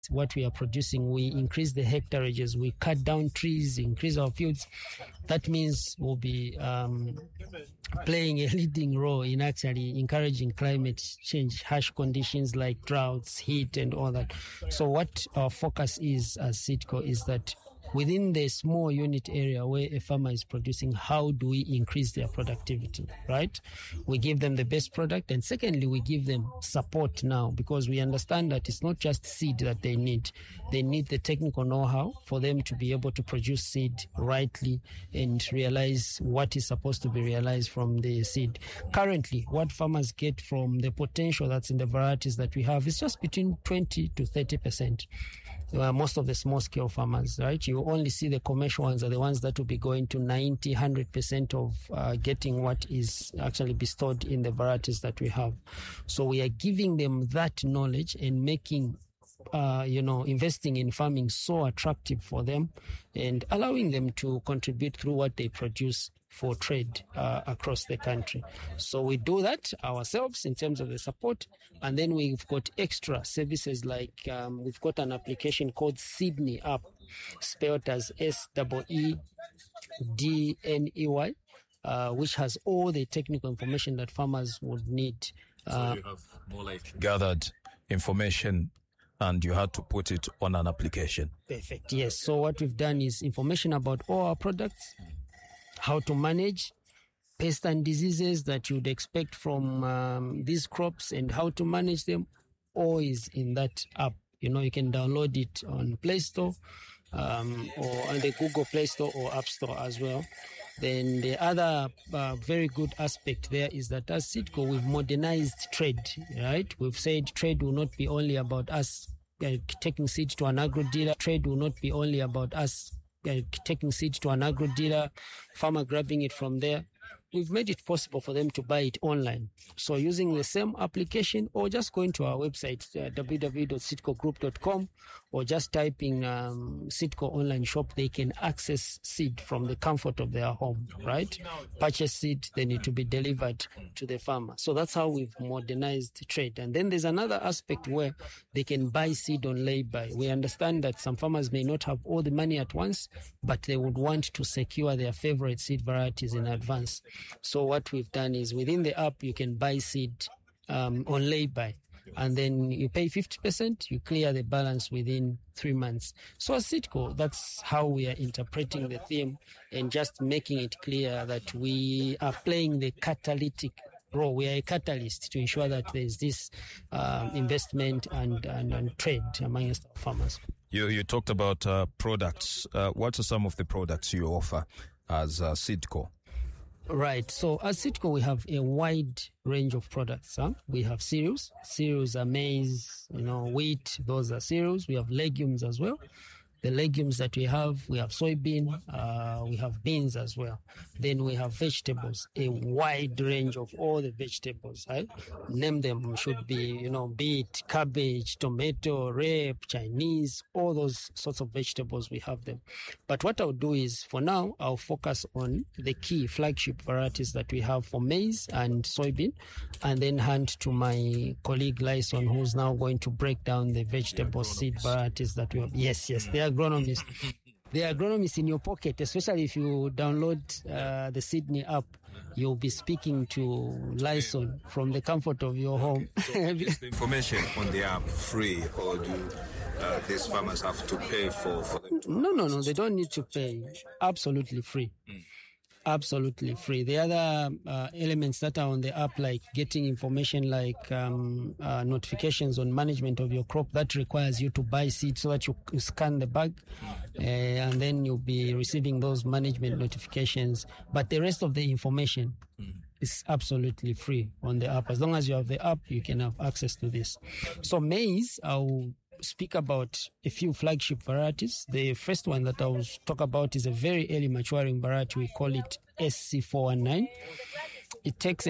what we are producing, we increase the hectareages, we cut down trees, increase our fields. That means we'll be playing a leading role in actually encouraging climate change, harsh conditions like droughts, heat, and all that. So what our focus is as SEEDCO is that within the small unit area where a farmer is producing, how do we increase their productivity, right? We give them the best product. And secondly, we give them support now, because we understand that it's not just seed that they need. They need the technical know-how for them to be able to produce seed rightly and realize what is supposed to be realized from the seed. Currently, what farmers get from the potential that's in the varieties that we have is just between 20 to 30%. Most of the small-scale farmers, right? You only see the commercial ones are the ones that will be going to 90, 100% of getting what is actually bestowed in the varieties that we have. So we are giving them that knowledge and making investing in farming so attractive for them and allowing them to contribute through what they produce for trade across the country. So we do that ourselves in terms of the support. And then we've got extra services like we've got an application called Sydney App, spelled as SEEDNEY, which has all the technical information that farmers would need. So you have more like gathered information and you had to put it on an application. Perfect. Yes. So what we've done is information about all our products, how to manage pests and diseases that you'd expect from these crops and how to manage them, all is in that app. You can download it on Play Store or on the Google Play Store or App Store as well. Then the other very good aspect there is that as SEEDCO, we've modernized trade, right? We've said trade will not be only about us taking seed to an agro dealer. Trade will not be only about us taking seed to an agro dealer, farmer grabbing it from there. We've made it possible for them to buy it online. So using the same application or just going to our website, www.seedcogroup.com, or just typing SEEDCO online shop, they can access seed from the comfort of their home, right? Purchase seed, they need to be delivered to the farmer. So that's how we've modernized trade. And then there's another aspect where they can buy seed on lay-by. We understand that some farmers may not have all the money at once, but they would want to secure their favorite seed varieties in advance. So what we've done is within the app, you can buy seed on lay-by, and then you pay 50%, you clear the balance within 3 months. So as SEEDCO, that's how we are interpreting the theme and just making it clear that we are playing the catalytic role. We are a catalyst to ensure that there's this investment and trade amongst our farmers. You talked about products. What are some of the products you offer as SEEDCO? Right. So as SEEDCO, we have a wide range of products. We have cereals. Cereals are maize, wheat. Those are cereals. We have legumes as well. The legumes that we have soybean, we have beans as well. Then we have vegetables, a wide range of all the vegetables, right? Name them, should be, beet, cabbage, tomato, rape, Chinese, all those sorts of vegetables, we have them. But what I'll do is, for now, I'll focus on the key flagship varieties that we have for maize and soybean, and then hand to my colleague Lyson, who's now going to break down the vegetable seed varieties that we have. Yes, they are agronomists. The agronomists in your pocket, especially if you download the Sydney app, you'll be speaking to Lyson from the comfort of your home. So is the information on the app free, or do these farmers have to pay for them to? No, they don't need to pay. Absolutely free. Absolutely free. The other elements that are on the app, like getting information like notifications on management of your crop, that requires you to buy seed so that you scan the bag and then you'll be receiving those management notifications. But the rest of the information is absolutely free on the app. As long as you have the app, you can have access to this. So maize, I'll speak about a few flagship varieties. The first one that I will talk about is a very early maturing variety. We call it SC419. It takes